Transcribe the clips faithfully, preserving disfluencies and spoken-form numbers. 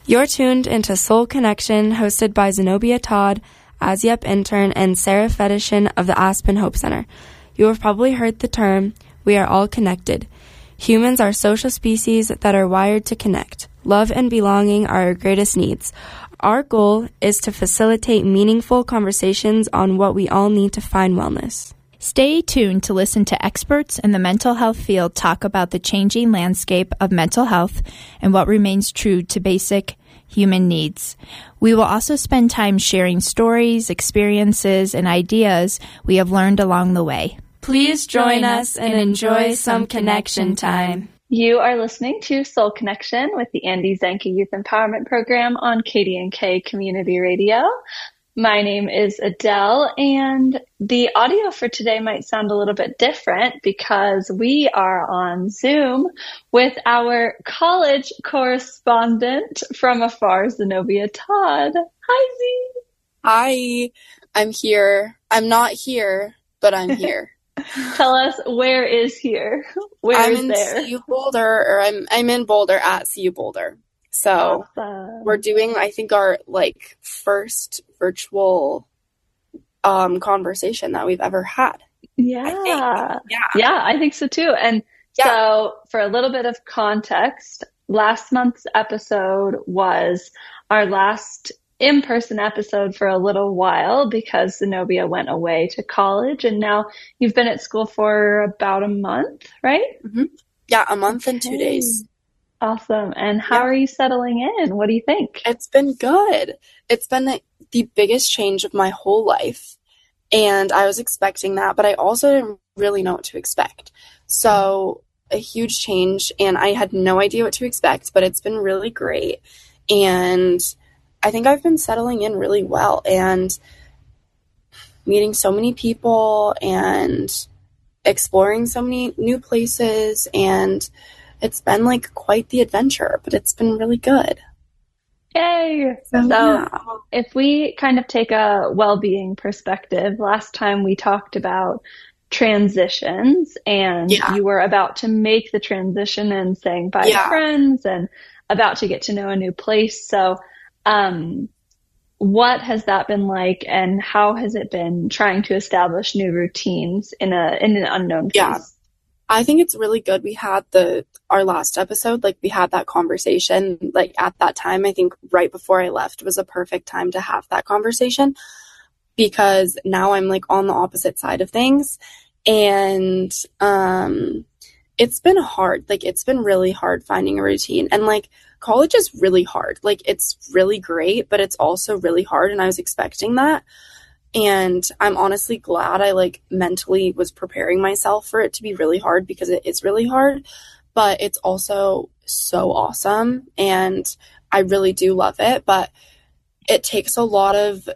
You're tuned into Soul Connection, hosted by Zenobia Todd, ASYEP intern, and Sarah Fedishin of the Aspen Hope Center. You have probably heard the term, we are all connected. Humans are social species that are wired to connect. Love and belonging are our greatest needs. Our goal is to facilitate meaningful conversations on what we all need to find wellness. Stay tuned to listen to experts in the mental health field talk about the changing landscape of mental health and what remains true to basic human needs. We will also spend time sharing stories, experiences, and ideas we have learned along the way. Please join us and enjoy some connection time. You are listening to Soul Connection with the Andy Zanke Youth Empowerment Program on K D N K Community Radio. My name is Adele, and the audio for today might sound a little bit different because we are on Zoom with our college correspondent from afar, Zenobia Todd. Hi, Z. Hi, I'm here. I'm not here, but I'm here. Tell us, where is here? Where I'm is in there? C U Boulder, or I'm I'm in Boulder at C U Boulder. So Awesome. We're doing, I think, our like first virtual um, conversation that we've ever had. Yeah. I yeah. Yeah, I think so too. And Yeah. so for a little bit of context, last month's episode was our last in-person episode for a little while because Zenobia went away to college, and now you've been at school for about a month, right? Mm-hmm. Yeah, a month Okay. and two days. Awesome. And how Yeah. are you settling in? What do you think? It's been good. It's been the, the biggest change of my whole life. And I was expecting that, but I also didn't really know what to expect. So a huge change, and I had no idea what to expect, but it's been really great. And I think I've been settling in really well and meeting so many people and exploring so many new places, and it's been like quite the adventure, but it's been really good. Yay! So, So yeah. if we kind of take a well-being perspective, last time we talked about transitions, and Yeah. you were about to make the transition and saying bye Yeah. to friends and about to get to know a new place. So um, what has that been like, and how has it been trying to establish new routines in a in an unknown place? Yeah. I think it's really good. We had the, our last episode, like we had that conversation, like at that time, I think right before I left was a perfect time to have that conversation, because now I'm like on the opposite side of things. And, um, it's been hard. Like it's been really hard finding a routine, and like college is really hard. Like it's really great, but it's also really hard. And I was expecting that. And I'm honestly glad I like mentally was preparing myself for it to be really hard, because it is really hard, but it's also so awesome. And I really do love it, but it takes a lot of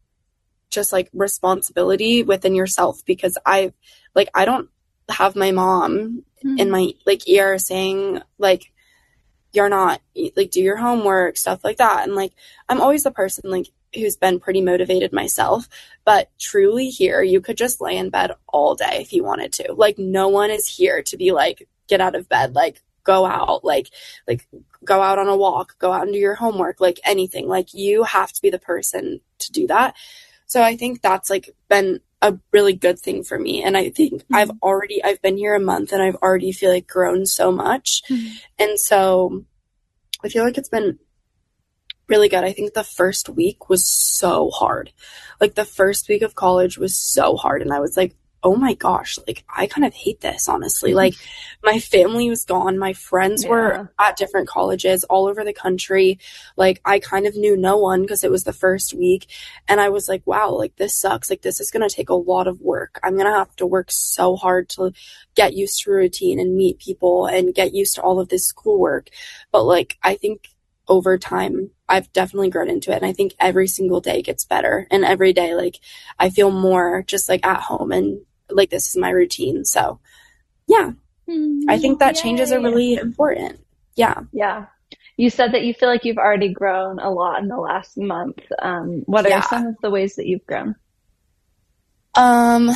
just like responsibility within yourself, because I like, I don't have my mom Mm. in my like ear saying like, you're not like, do your homework, stuff like that. And like, I'm always the person like who's been pretty motivated myself, but truly here, you could just lay in bed all day if you wanted to. Like no one is here to be like, get out of bed, like go out, like, like go out on a walk, go out and do your homework, like anything. Like you have to be the person to do that. So I think that's like been a really good thing for me. And I think mm-hmm. I've already, I've been here a month and I've already feel like grown so much. Mm-hmm. And so I feel like it's been really good. I think the first week was so hard. Like the first week of college was so hard. And I was like, oh my gosh, like I kind of hate this, honestly. Like my family was gone. My friends Yeah. were at different colleges all over the country. Like I kind of knew no one because it was the first week. And I was like, wow, like this sucks. Like this is going to take a lot of work. I'm going to have to work so hard to get used to a routine and meet people and get used to all of this schoolwork. But like, I think over time, I've definitely grown into it. And I think every single day gets better. And every day, like I feel more just like at home and like this is my routine. So yeah, mm, I think that yay. Changes are really important. Yeah. Yeah. You said that you feel like you've already grown a lot in the last month. Um, what are yeah. some of the ways that you've grown? Um,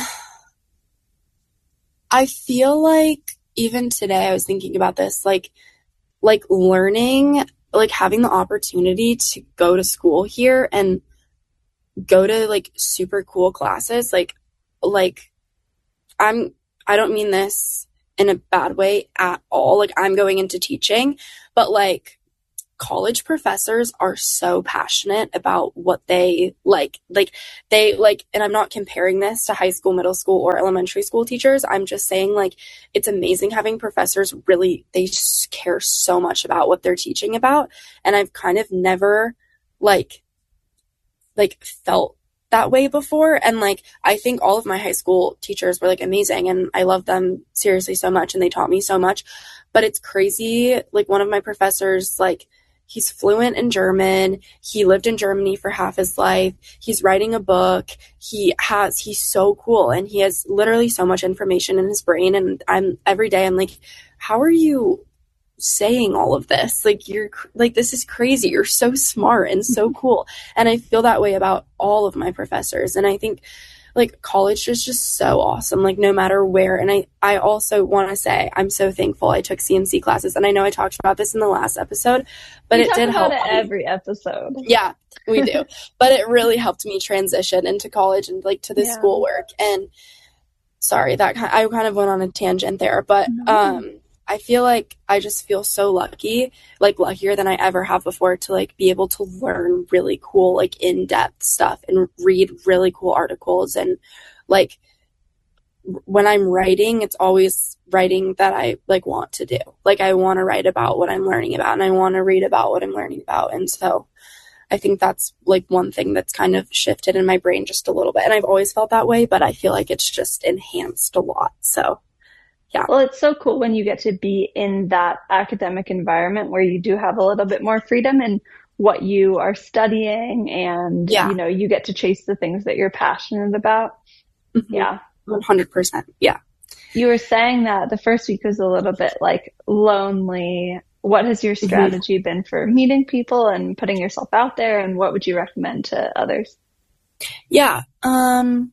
I feel like even today I was thinking about this, like, like learning like having the opportunity to go to school here and go to like super cool classes, like, like I'm, I don't mean this in a bad way at all. Like I'm going into teaching, but like college professors are so passionate about what they like, like they like, and I'm not comparing this to high school, middle school, or elementary school teachers. I'm just saying like, it's amazing having professors really, they just care so much about what they're teaching about. And I've kind of never like, like felt that way before. And like, I think all of my high school teachers were like amazing and I love them seriously so much and they taught me so much, but it's crazy. Like one of my professors, like he's fluent in German. He lived in Germany for half his life. He's writing a book. He has, he's so cool. And he has literally so much information in his brain. And I'm every day I'm like, how are you saying all of this? Like you're like, this is crazy. You're so smart and so cool. And I feel that way about all of my professors. And I think like college is just so awesome, like no matter where. And I, I also want to say I'm so thankful I took C N C classes. And I know I talked about this in the last episode, but we it did help it every episode. Yeah, we do. But it really helped me transition into college and like to the yeah. schoolwork. And sorry, that I kind of went on a tangent there, but no. um I feel like I just feel so lucky, like luckier than I ever have before to like be able to learn really cool, like in-depth stuff and read really cool articles. And like when I'm writing, it's always writing that I like want to do. Like I want to write about what I'm learning about and I want to read about what I'm learning about. And so I think that's like one thing that's kind of shifted in my brain just a little bit. And I've always felt that way, but I feel like it's just enhanced a lot. So yeah. Well, it's so cool when you get to be in that academic environment where you do have a little bit more freedom in what you are studying and, yeah. you know, you get to chase the things that you're passionate about. Mm-hmm. Yeah. one hundred percent. Yeah. You were saying that the first week was a little bit like lonely. What has your strategy mm-hmm. been for meeting people and putting yourself out there? And what would you recommend to others? Yeah. Um,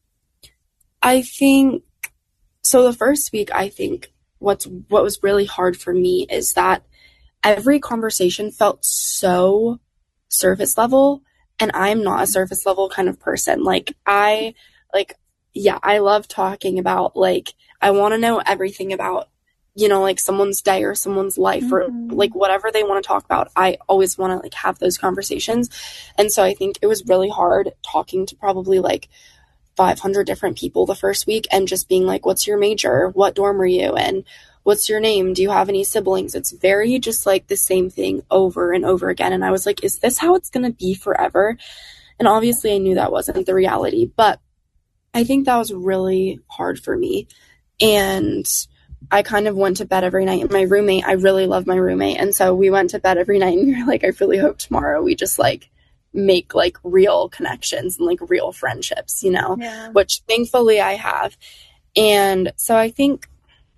I think, So the first week, I think what's what was really hard for me is that every conversation felt so surface level, and I'm not a surface level kind of person. Like I, like, yeah, I love talking about, like, I want to know everything about, you know, like someone's day or someone's life mm-hmm. or like whatever they want to talk about. I always want to like have those conversations. And so I think it was really hard talking to probably like five hundred different people the first week and just being like, what's your major? What dorm are you in? What's your name? Do you have any siblings? It's very just like the same thing over and over again. And I was like, is this how it's going to be forever? And obviously I knew that wasn't the reality, but I think that was really hard for me. And I kind of went to bed every night. And my roommate, I really love my roommate. And so we went to bed every night and we were like, I really hope tomorrow we just like make like real connections and like real friendships, you know, yeah. which thankfully I have. And so I think,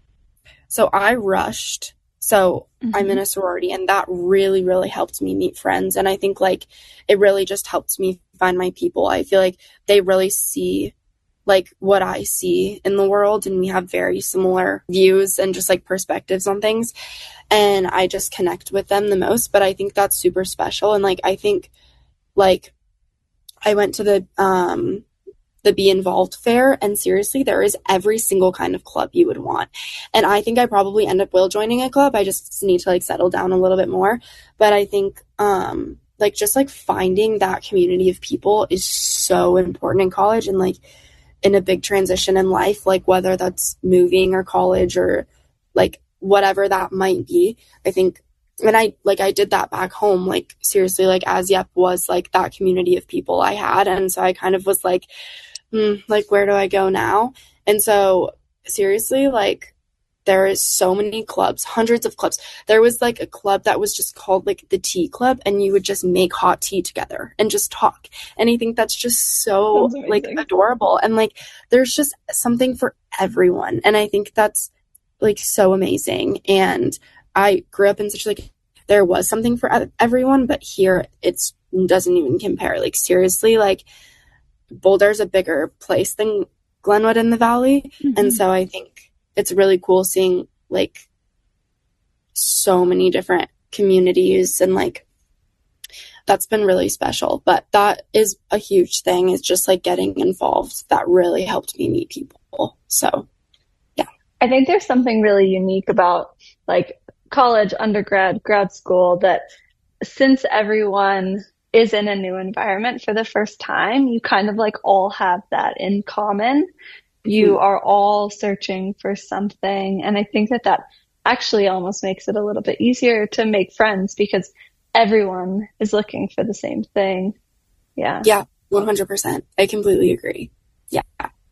so I rushed. So mm-hmm. I'm in a sorority and that really, really helped me meet friends. And I think like it really just helped me find my people. I feel like they really see like what I see in the world and we have very similar views and just like perspectives on things. And I just connect with them the most, but I think that's super special. And like, I think like I went to the, um, the Be Involved fair and seriously, there is every single kind of club you would want. And I think I probably end up will joining a club. I just need to like settle down a little bit more. But I think, um, like just like finding that community of people is so important in college and like in a big transition in life, like whether that's moving or college or like whatever that might be. I think And I, like, I did that back home, like, seriously, like, ASYEP was, like, that community of people I had, and so I kind of was like, hmm, like, where do I go now? And so, seriously, like, there is so many clubs, hundreds of clubs. There was, like, a club that was just called, like, the Tea Club, and you would just make hot tea together and just talk, and I think that's just so, like, adorable, and, like, there's just something for everyone, and I think that's, like, so amazing, and I grew up in such like, there was something for everyone, but here it's doesn't even compare. Like seriously, like Boulder's a bigger place than Glenwood in the Valley. Mm-hmm. And so I think it's really cool seeing like so many different communities, and like that's been really special. But that is a huge thing, is just like getting involved. That really helped me meet people. So yeah, I think there's something really unique about like college, undergrad, grad school, that since everyone is in a new environment for the first time, you kind of like all have that in common. You mm-hmm. are all searching for something. And I think that that actually almost makes it a little bit easier to make friends, because everyone is looking for the same thing. Yeah. Yeah, one hundred percent. I completely agree. Yeah.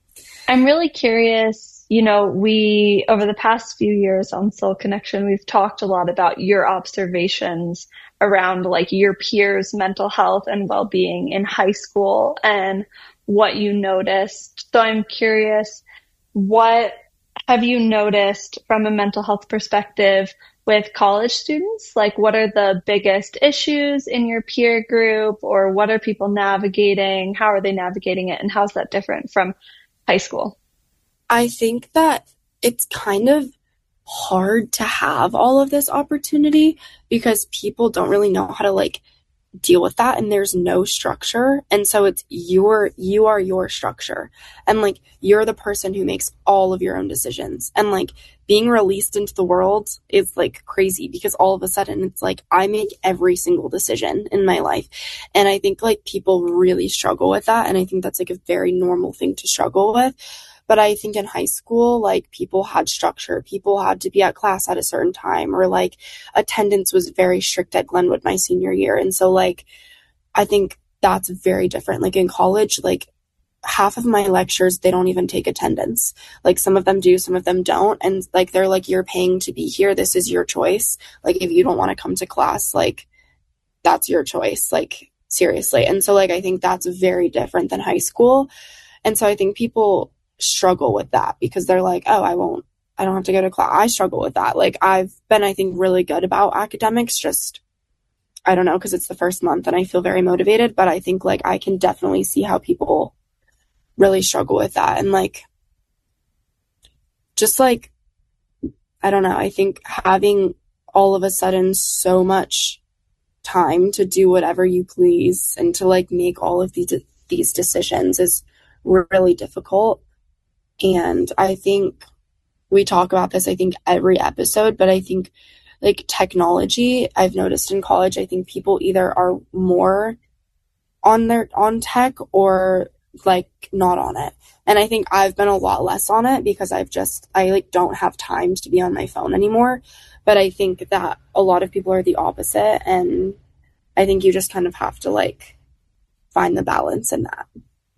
I'm really curious, you know, we, over the past few years on Soul Connection, we've talked a lot about your observations around like your peers' mental health and well-being in high school and what you noticed. So I'm curious, what have you noticed from a mental health perspective with college students? Like, what are the biggest issues in your peer group, or what are people navigating? How are they navigating it? And how's that different from high school? I think that it's kind of hard to have all of this opportunity because people don't really know how to like deal with that, and there's no structure. And so it's your, you are your structure, and like you're the person who makes all of your own decisions. And like being released into the world is like crazy, because all of a sudden it's like I make every single decision in my life. And I think like people really struggle with that, and I think that's like a very normal thing to struggle with. But I think in high school, like people had structure, people had to be at class at a certain time, or like attendance was very strict at Glenwood my senior year. And so like, I think that's very different. Like in college, like half of my lectures, they don't even take attendance. Like some of them do, some of them don't. And like, they're like, you're paying to be here. This is your choice. Like if you don't want to come to class, like that's your choice. Like seriously. And so like, I think that's very different than high school. And so I think people struggle with that because they're like, oh, I won't, I don't have to go to class. I struggle with that. Like I've been, I think, really good about academics. Just, I don't know, because it's the first month and I feel very motivated, but I think like I can definitely see how people really struggle with that. And like, just like, I don't know, I think having all of a sudden so much time to do whatever you please and to like make all of these, these decisions is really difficult. And I think we talk about this, I think, every episode, but I think like technology, I've noticed in college, I think people either are more on their, on tech or like not on it. And I think I've been a lot less on it because I've just, I like don't have time to be on my phone anymore. But I think that a lot of people are the opposite. And I think you just kind of have to like find the balance in that.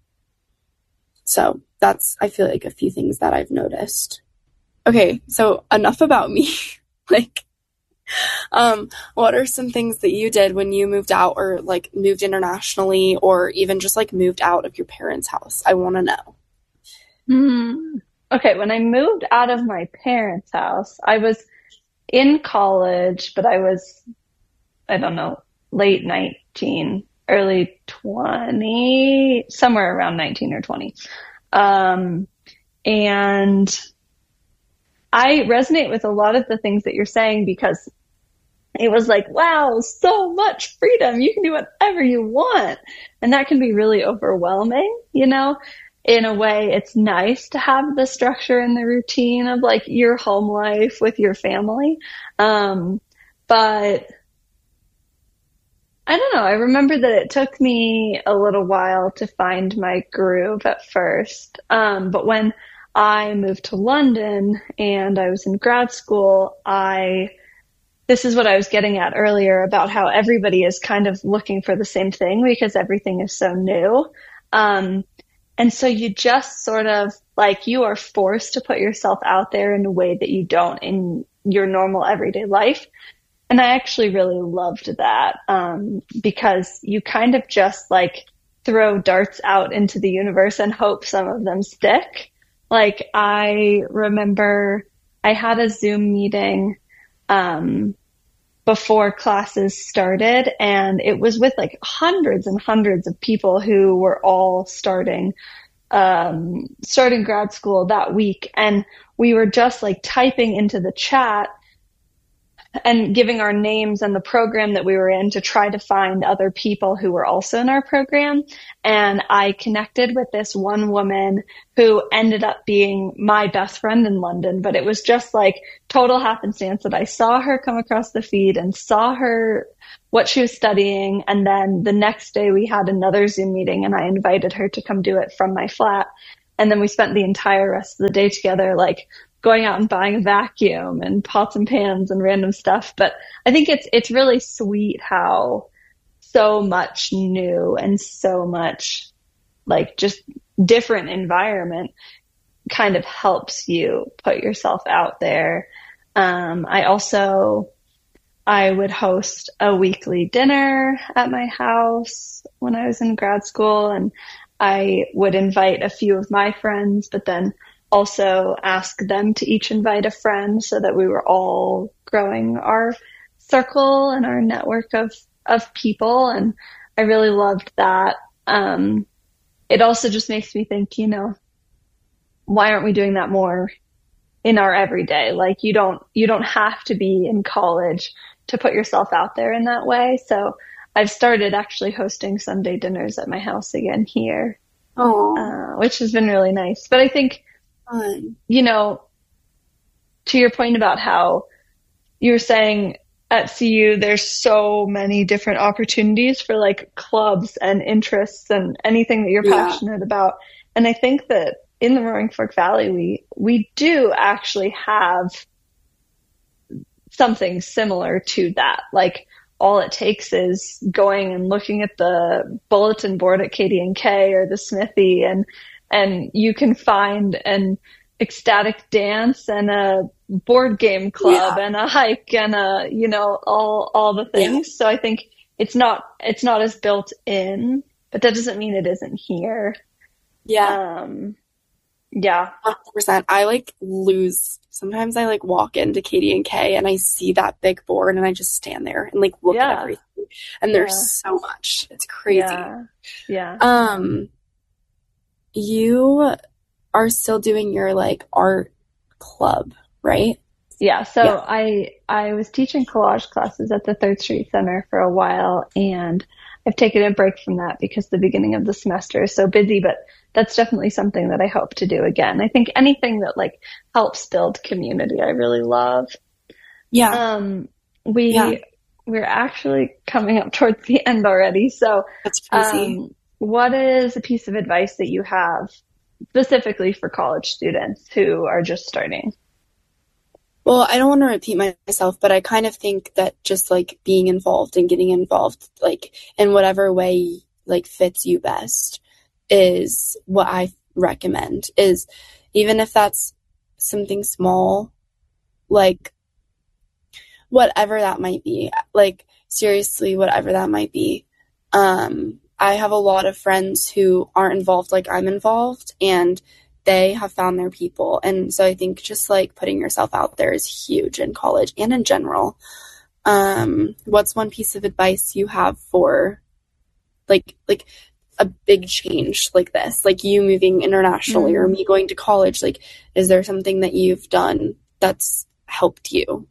So that's, I feel like, a few things that I've noticed. Okay, so enough about me. like, um, what are some things that you did when you moved out or like moved internationally or even just like moved out of your parents' house? I want to know. Mm. Okay, when I moved out of my parents' house, I was in college, but I was, I don't know, late nineteen. Early twenty, somewhere around nineteen or twenty. Um, and I resonate with a lot of the things that you're saying because it was like, wow, so much freedom. You can do whatever you want. And that can be really overwhelming, you know? In a way, it's nice to have the structure and the routine of like your home life with your family. Um, but I don't know. I remember that it took me a little while to find my groove at first. Um, but when I moved to London and I was in grad school, I, this is what I was getting at earlier about how everybody is kind of looking for the same thing because everything is so new. Um, and so you just sort of like, you are forced to put yourself out there in a way that you don't in your normal everyday life. And I actually really loved that, um, because you kind of just like throw darts out into the universe and hope some of them stick. Like I remember I had a Zoom meeting, um, before classes started, and it was with like hundreds and hundreds of people who were all starting, um, starting grad school that week. And we were just like typing into the chat and giving our names and the program that we were in to try to find other people who were also in our program. And I connected with this one woman who ended up being my best friend in London, but it was just like total happenstance that I saw her come across the feed and saw her, what she was studying. And then the next day we had another Zoom meeting and I invited her to come do it from my flat. And then we spent the entire rest of the day together, like going out and buying a vacuum and pots and pans and random stuff. But I think it's, it's really sweet how so much new and so much like just different environment kind of helps you put yourself out there. Um, I also, I would host a weekly dinner at my house when I was in grad school, and I would invite a few of my friends, but then also ask them to each invite a friend so that we were all growing our circle and our network of, of people. And I really loved that. Um, it also just makes me think, you know, why aren't we doing that more in our everyday? Like you don't, you don't have to be in college to put yourself out there in that way. So I've started actually hosting Sunday dinners at my house again here, uh, which has been really nice. But I think, Fun. you know, to your point about how you were saying at C U, there's so many different opportunities for like clubs and interests and anything that you're Yeah. passionate about. And I think that in the Roaring Fork Valley, we, we do actually have something similar to that. Like all it takes is going and looking at the bulletin board at K D and K or the Smithy, and, and you can find an ecstatic dance and a board game club Yeah. and a hike and a, you know, all, all the things. Yeah. So I think it's not, it's not as built in, but that doesn't mean it isn't here. Yeah. Um, yeah. one hundred percent. I like lose. Sometimes I like walk into K D and K and I see that big board and I just stand there and like look Yeah. at everything. And there's Yeah. so much. It's crazy. Yeah. Yeah. Um, you are still doing your like art club, right? Yeah. So Yeah. I, I was teaching collage classes at the Third Street Center for a while, and I've taken a break from that because the beginning of the semester is so busy, but that's definitely something that I hope to do again. I think anything that like helps build community, I really love. Yeah. Um, we, Yeah. we're actually coming up towards the end already. So, That's crazy. um, what is a piece of advice that you have specifically for college students who are just starting? Well, I don't want to repeat myself, but I kind of think that just like being involved and getting involved, like in whatever way like fits you best, is what I recommend. Is even if that's something small, like whatever that might be, like seriously, whatever that might be. Um, I have a lot of friends who aren't involved like I'm involved, and they have found their people. And so I think just like putting yourself out there is huge in college and in general. Um, what's one piece of advice you have for like, like a big change like this, like you moving internationally Mm. or me going to college? Like, is there something that you've done that's helped you?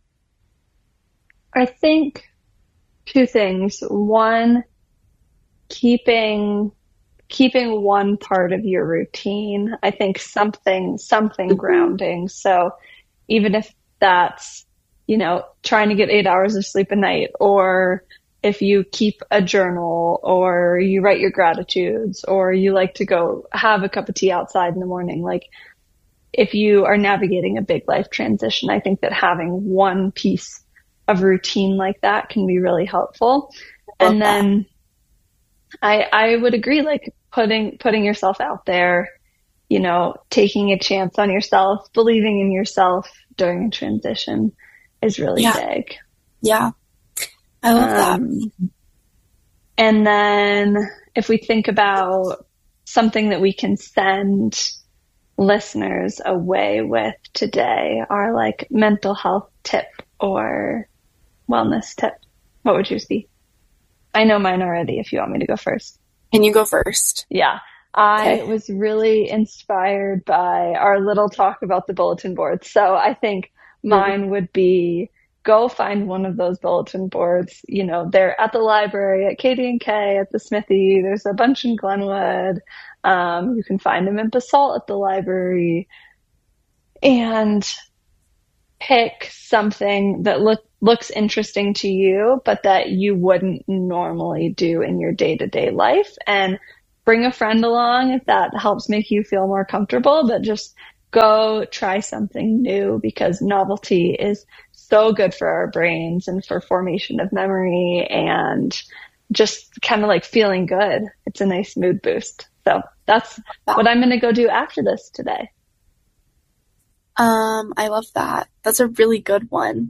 I think two things. One, keeping keeping one part of your routine. I think something something Mhm. grounding. So even if that's, you know, trying to get eight hours of sleep a night, or if you keep a journal, or you write your gratitudes, or you like to go have a cup of tea outside in the morning, like if you are navigating a big life transition, I think that having one piece of routine like that can be really helpful. Love And that. then I, I would agree, like putting, putting yourself out there, you know, taking a chance on yourself, believing in yourself during a transition is really Yeah. big. Yeah. I love that. Um, and then if we think about something that we can send listeners away with today, our like mental health tip or wellness tip, what would yours be? I know mine already if you want me to go first. Can you go first? Yeah. I Okay. was really inspired by our little talk about the bulletin board. So I think mine would be go find one of those bulletin boards. You know, they're at the library, at Katie and K, at the Smithy. There's a bunch in Glenwood. Um, you can find them in Basalt at the library. And pick something that look, looks interesting to you, but that you wouldn't normally do in your day-to-day life. And bring a friend along if that helps make you feel more comfortable, but just go try something new, because novelty is so good for our brains and for formation of memory and just kind of like feeling good. It's a nice mood boost. So that's what I'm going to go do after this today. Um, I love that. That's a really good one.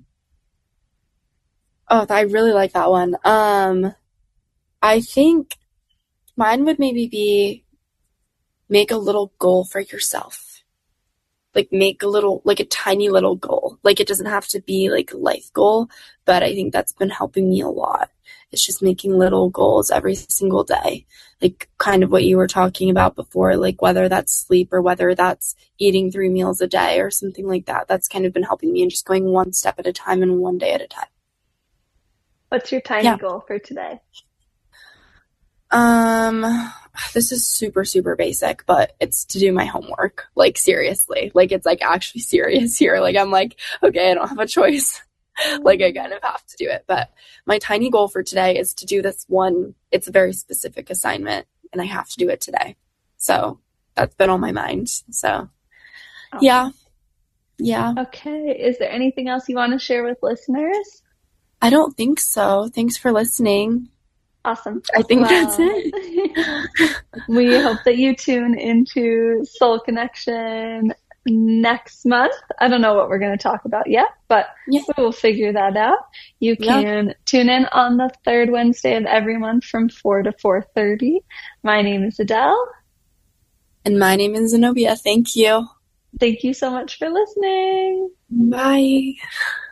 Oh, I really like that one. Um, I think mine would maybe be make a little goal for yourself. Like make a little, like a tiny little goal. Like it doesn't have to be like a life goal, but I think that's been helping me a lot. It's just making little goals every single day. Like kind of what you were talking about before, like whether that's sleep or whether that's eating three meals a day or something like that. That's kind of been helping me, and just going one step at a time and one day at a time. What's your tiny yeah. goal for today? Um, this is super, super basic, but it's to do my homework. Like, seriously. Like, it's, like, actually serious here. Like, I'm like, okay, I don't have a choice. Like, I kind of have to do it. But my tiny goal for today is to do this one. It's a very specific assignment, and I have to do it today. So that's been on my mind. So, oh. yeah. Yeah. Okay. Is there anything else you want to share with listeners? I don't think so. Thanks for listening. Awesome. I think well, that's it. We hope that you tune into Soul Connection next month. I don't know what we're going to talk about yet, but yeah. we will figure that out. You can yeah. tune in on the third Wednesday of every month from four to four thirty. My name is Adele. And my name is Zenobia. Thank you. Thank you so much for listening. Bye.